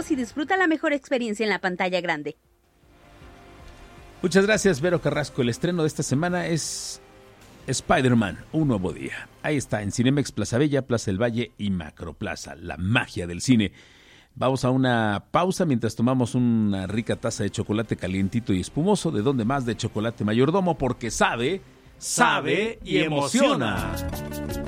y disfruta la mejor experiencia en la pantalla grande. Muchas gracias, Vero Carrasco. El estreno de esta semana es Spider-Man, un nuevo día. Ahí está, en Cinemex, Plaza Bella, Plaza del Valle y Macroplaza. La magia del cine. Vamos a una pausa mientras tomamos una rica taza de chocolate calientito y espumoso. ¿De dónde más? De Chocolate Mayordomo, porque sabe y emociona.